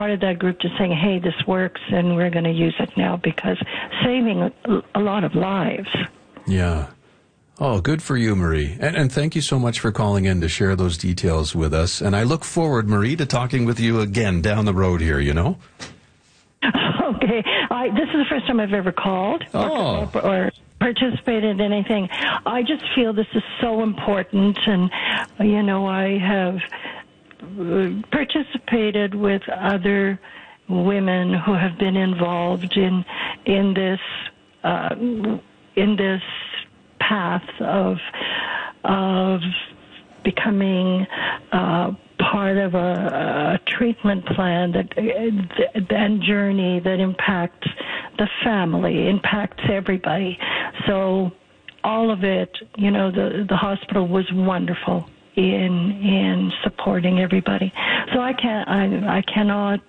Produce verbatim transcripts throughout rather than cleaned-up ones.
part of that group just saying, hey, this works, and we're going to use it now because saving a, a lot of lives. Yeah. Oh, good for you, Marie. And, and thank you so much for calling in to share those details with us. And I look forward, Marie, to talking with you again down the road here, you know? Okay. I, this is the first time I've ever called oh. or, or participated in anything. I just feel this is so important. And, you know, I have participated with other women who have been involved in in this uh, in this path of of becoming uh, part of a, a treatment plan that and journey that impacts the family, impacts everybody. So all of it, you know, the the hospital was wonderful in in supporting everybody. So I can't I I cannot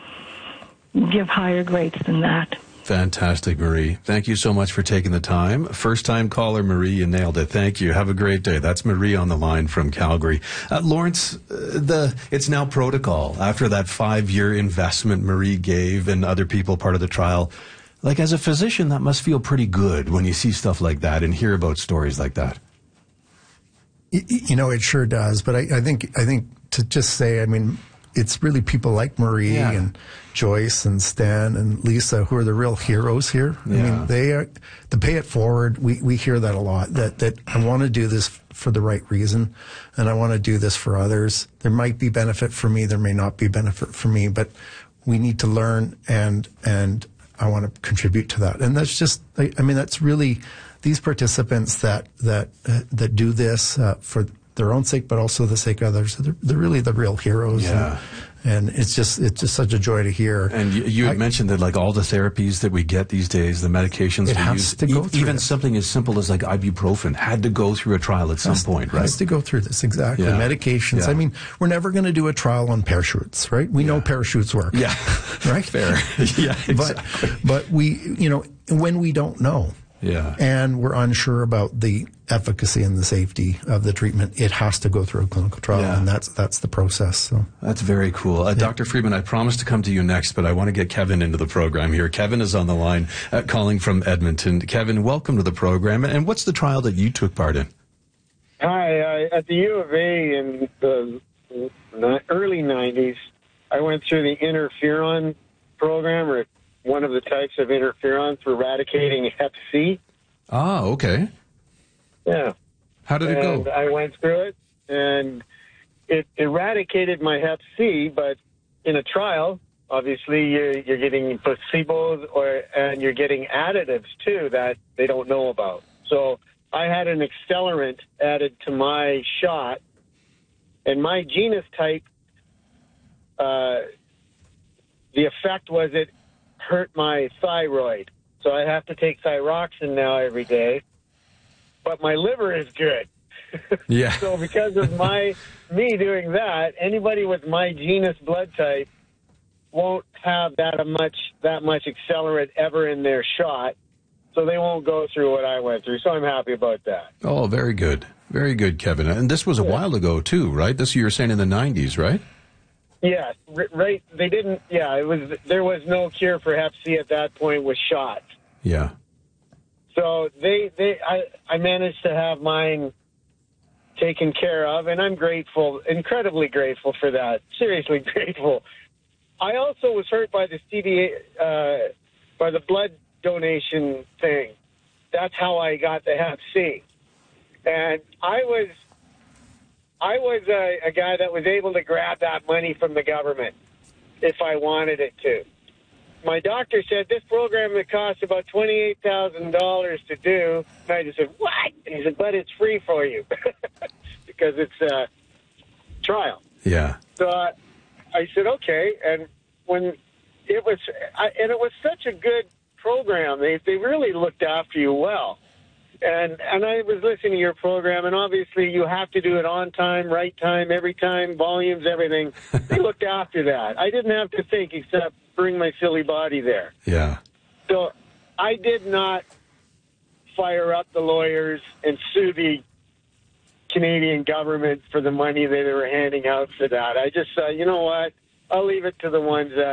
give higher grades than that. Fantastic, Marie. Thank you so much for taking the time. First time caller, Marie, you nailed it. Thank you. Have a great day. That's Marie on the line from Calgary. Uh, Lawrence, uh, the it's now protocol after that five-year investment Marie gave and other people part of the trial. Like, as a physician, that must feel pretty good when you see stuff like that and hear about stories like that. You know, it sure does. But I, I think I think to just say, I mean, it's really people like Marie yeah. and Joyce and Stan and Lisa who are the real heroes here. Yeah. I mean, they are the pay it forward. We we hear that a lot. That that I want to do this for the right reason, and I want to do this for others. There might be benefit for me. There may not be benefit for me, but we need to learn, and and I want to contribute to that. And that's just, I, I mean, that's really these participants that that uh, that do this uh, for their own sake, but also the sake of others. They're, they're really the real heroes. Yeah. And, and it's just it's just such a joy to hear. And you, you had I, mentioned that, like, all the therapies that we get these days, the medications it we has use, to go e- through even this. something as simple as like ibuprofen had to go through a trial at some has, point, right? Has to go through this, exactly. Yeah. Medications. Yeah. I mean, we're never going to do a trial on parachutes, right? We yeah. know parachutes work. Yeah. Right? Fair. Yeah, exactly. But, but we, you know, when we don't know, yeah. and we're unsure about the efficacy and the safety of the treatment, it has to go through a clinical trial, yeah. and that's that's the process. So that's very cool. Uh, yeah. Doctor Friedman, I promised to come to you next, but I want to get Kevin into the program here. Kevin is on the line, uh, calling from Edmonton. Kevin, welcome to the program. And what's the trial that you took part in? Hi, uh, at the U of A in the early nineties, I went through the interferon program, or one of the types of interferon for eradicating hep C. Ah, okay. Yeah. How did it and go? I went through it, and it eradicated my hep C, but in a trial, obviously, you're, you're getting placebos, or and you're getting additives, too, that they don't know about. So I had an accelerant added to my shot, and my genus type, uh, the effect was it hurt my thyroid. So I have to take thyroxine now every day. But my liver is good. Yeah. So because of my me doing that, anybody with my genus blood type won't have that much that much accelerant ever in their shot. So they won't go through what I went through. So I'm happy about that. Oh, very good. Very good, Kevin. And this was a yeah. while ago, too, right? This you were saying in the nineties, right? Yeah, right. They didn't. Yeah, it was. There was no cure for hep C at that point with shots. Yeah. So they, they, I, I managed to have mine taken care of, and I'm grateful, incredibly grateful for that. Seriously grateful. I also was hurt by the C D A, uh, by the blood donation thing. That's how I got the hep C, and I was. I was a, a guy that was able to grab that money from the government if I wanted it to. My doctor said this program that costs about twenty-eight thousand dollars to do. And I just said, what? And he said, but it's free for you because it's a trial. Yeah. So uh, I said, okay. And when it was, I, and it was such a good program. They they really looked after you well. And and I was listening to your program, and obviously you have to do it on time, right time, every time, volumes, everything. They looked after that. I didn't have to think except bring my silly body there. Yeah. So I did not fire up the lawyers and sue the Canadian government for the money that they were handing out for that. I just said, you know what, I'll leave it to the ones that